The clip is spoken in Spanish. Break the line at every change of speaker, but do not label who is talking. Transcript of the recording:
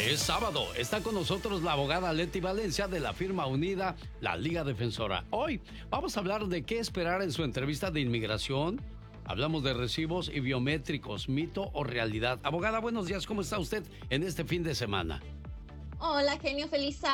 Es sábado, está con nosotros la abogada Leti Valencia de la firma unida, la Liga Defensora. Hoy vamos a hablar de qué esperar en su entrevista de inmigración. Hablamos de recibos y biométricos, mito o realidad. Abogada, buenos días, ¿cómo está usted en este fin de semana?
Hola, genio, feliz sábado.